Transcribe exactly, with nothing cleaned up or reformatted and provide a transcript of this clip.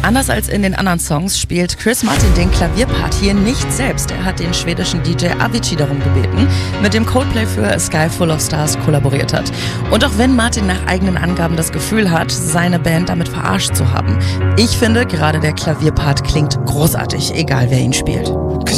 Anders als in den anderen Songs spielt Chris Martin den Klavierpart hier nicht selbst. Er hat den schwedischen D J Avicii darum gebeten, mit dem Coldplay für A Sky Full of Stars kollaboriert hat. Und auch wenn Martin nach eigenen Angaben das Gefühl hat, seine Band damit verarscht zu haben, ich finde, gerade der Klavierpart klingt großartig, egal wer ihn spielt.